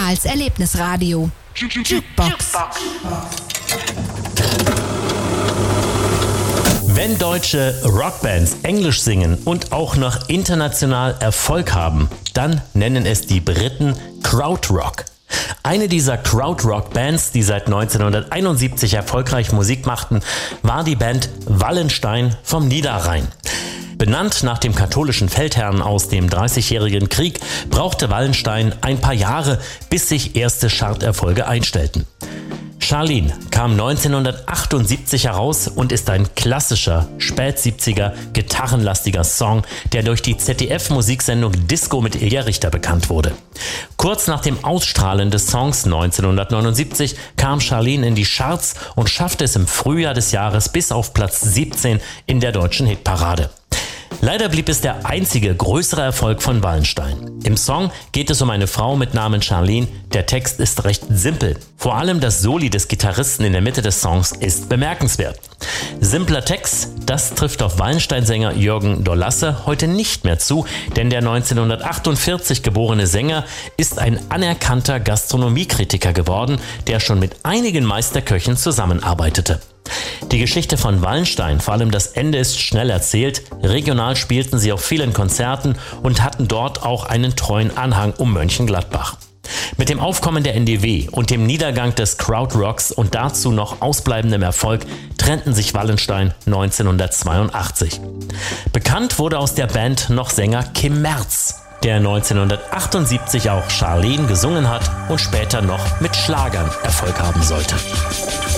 Ehemals Erlebnisradio. Jukebox. Wenn deutsche Rockbands Englisch singen und auch noch international Erfolg haben, dann nennen es die Briten Krautrock. Eine dieser Krautrock-Bands, die seit 1971 erfolgreich Musik machten, war die Band Wallenstein vom Niederrhein. Benannt nach dem katholischen Feldherrn aus dem Dreißigjährigen Krieg, brauchte Wallenstein ein paar Jahre, bis sich erste Charterfolge einstellten. Charlene kam 1978 heraus und ist ein klassischer, spät-70er, gitarrenlastiger Song, der durch die ZDF-Musiksendung Disco mit Ilja Richter bekannt wurde. Kurz nach dem Ausstrahlen des Songs 1979 kam Charlene in die Charts und schaffte es im Frühjahr des Jahres bis auf Platz 17 in der deutschen Hitparade. Leider blieb es der einzige größere Erfolg von Wallenstein. Im Song geht es um eine Frau mit Namen Charlene. Der Text ist recht simpel. Vor allem das Soli des Gitarristen in der Mitte des Songs ist bemerkenswert. Simpler Text, das trifft auf Wallenstein-Sänger Jürgen Dolasse heute nicht mehr zu, denn der 1948 geborene Sänger ist ein anerkannter Gastronomiekritiker geworden, der schon mit einigen Meisterköchen zusammenarbeitete. Die Geschichte von Wallenstein, vor allem das Ende, ist schnell erzählt. Regional spielten sie auf vielen Konzerten und hatten dort auch einen treuen Anhang um Mönchengladbach. Mit dem Aufkommen der NDW und dem Niedergang des Krautrocks und dazu noch ausbleibendem Erfolg trennten sich Wallenstein 1982. Bekannt wurde aus der Band noch Sänger Kim Merz, der 1978 auch Charlene gesungen hat und später noch mit Schlagern Erfolg haben sollte.